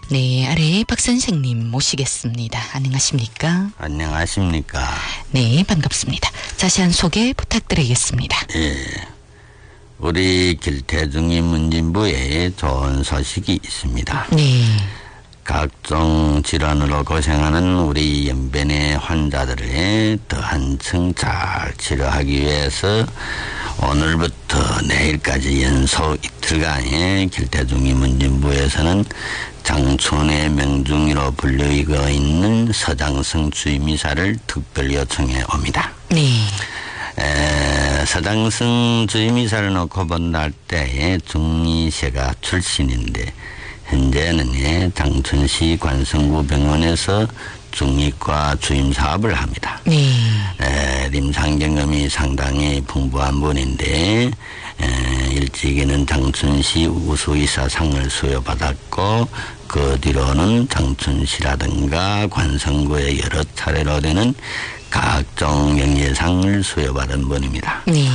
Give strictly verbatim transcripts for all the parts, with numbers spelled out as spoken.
네, 아래 박 선생님 모시겠습니다. 안녕하십니까? 안녕하십니까? 네, 반갑습니다. 자세한 소개 부탁드리겠습니다. 예, 우리 길태중이 문진부에 좋은 소식이 있습니다. 네. 각종 질환으로 고생하는 우리 연변의 환자들을 더 한층 잘 치료하기 위해서 오늘부터 내일까지 연속 이틀간의 길태중이 문진부에서는 장춘의 명중이로 불리고 있는 서장성 주임이사를 특별 요청해 옵니다. 네. 에, 서장성 주임이사를 놓고 본다 할 때에 중리세가 출신인데 현재는 예, 장춘시 관성구 병원에서 중리과 주임 사업을 합니다. 네. 에, 임상 경험이 상당히 풍부한 분인데 에, 일찍이는 장춘시 우수의사상을 수여받았고 그 뒤로는 장춘시라든가 관성구에 여러 차례로 되는 각종 명예상을 수여받은 분입니다. 네.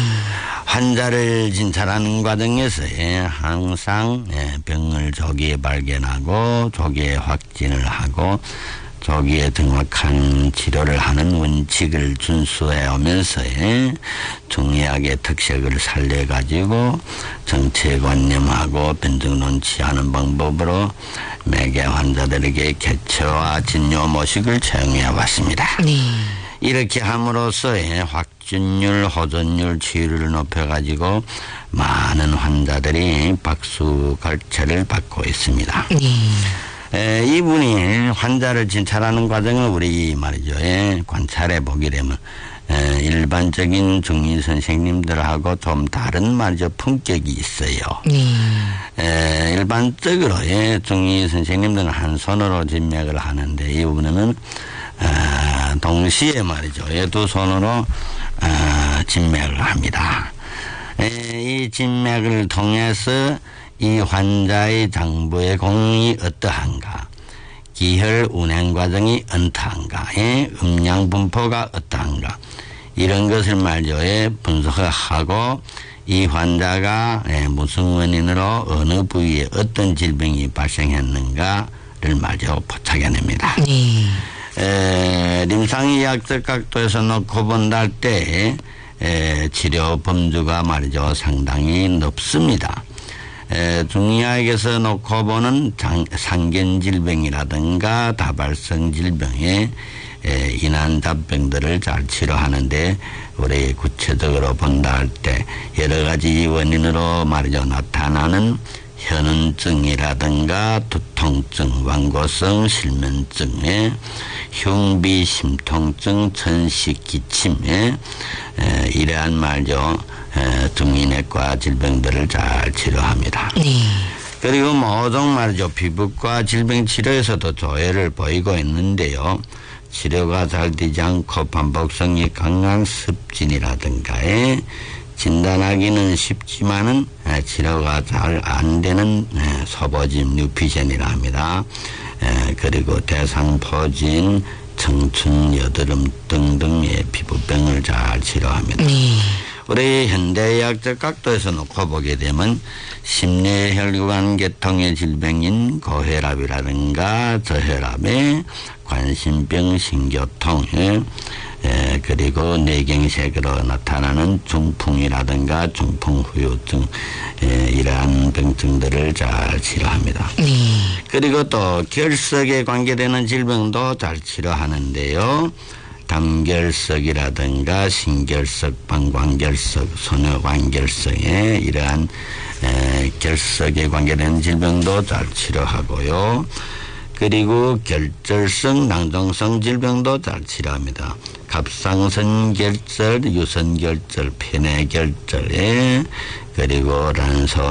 환자를 진찰하는 과정에서 항상 병을 조기에 발견하고 조기에 확진을 하고 조기에 정확한 치료를 하는 원칙을 준수해 오면서 중의학의 특색을 살려가지고 정체관념하고 변증 논치 하는 방법으로 매개 환자들에게 개체와 진료 모식을 채용해 왔습니다. 네. 이렇게 함으로써 확진율, 호전율, 치유를 높여가지고 많은 환자들이 박수 갈채를 받고 있습니다. 네. 에, 이분이 환자를 진찰하는 과정을 우리 말이죠. 에, 관찰해 보게 되면 에, 일반적인 중의 선생님들하고 좀 다른 말이죠. 품격이 있어요. 네. 에, 일반적으로 예, 중의 선생님들은 한 손으로 진맥을 하는데 이분은 어, 동시에 말이죠. 예, 두 손으로 어, 진맥을 합니다. 에, 이 진맥을 통해서 이 환자의 장부의 공이 어떠한가, 기혈 운행 과정이 어떠한가, 예, 음양 분포가 어떠한가 이런 것을 말이죠. 예, 분석하고 이 환자가 예, 무슨 원인으로 어느 부위에 어떤 질병이 발생했는가를 말이죠. 포착해냅니다. 네. 에, 임상의학적 각도에서 놓고 본다 할 때 치료 범주가 말이죠. 상당히 높습니다. 에, 중의학에서 놓고 보는 장, 상견질병이라든가 다발성 질병에 에, 인한 잡병들을 잘 치료하는데 우리 구체적으로 본다 할 때 여러 가지 원인으로 말이죠. 나타나는 현운증이라든가 두통증, 완고성 실면증에 흉비, 심통증, 천식, 기침에 에, 이러한 말이죠. 중이내과 질병들을 잘 치료합니다. 네. 그리고 모든 말이죠. 피부과 질병 치료에서도 조회를 보이고 있는데요. 치료가 잘 되지 않고 반복성이 강한 습진이라든가에 진단하기는 쉽지만은 치료가 잘 안 되는 소보집 뉴피젠이라 합니다. 그리고 대상포진, 청춘, 여드름 등등의 피부병을 잘 치료합니다. 네. 우리 현대의학적 각도에서 놓고 보게 되면 심뇌혈관 계통의 질병인 고혈압이라든가 저혈압에 관심병, 신교통, 에, 그리고 뇌경색으로 나타나는 중풍이라든가 중풍후유증 에, 이러한 병증들을 잘 치료합니다. 네. 그리고 또 결석에 관계되는 질병도 잘 치료하는데요. 담결석이라든가 신결석, 방광결석, 소녀관결석에 이러한 에, 결석에 관계되는 질병도 잘 치료하고요. 그리고 결절성, 낭종성 질병도 잘 치료합니다. 갑상선결절, 유선결절, 폐뇌결절에 그리고 란소